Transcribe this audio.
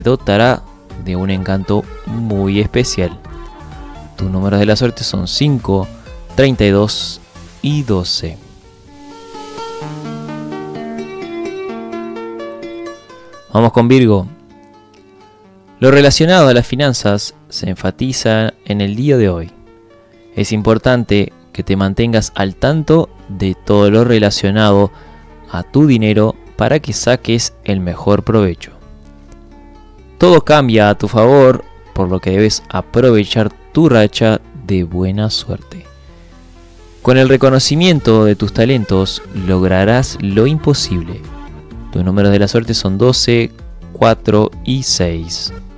dotará de un encanto muy especial. Tus números de la suerte son 5, 32 y 12. Vamos con Virgo. Lo relacionado a las finanzas se enfatiza en el día de hoy. Es importante que te mantengas al tanto de todo lo relacionado a tu dinero para que saques el mejor provecho. Todo cambia a tu favor, por lo que debes aprovechar tu racha de buena suerte. Con el reconocimiento de tus talentos lograrás lo imposible. Tus números de la suerte son 12, 4 y 6.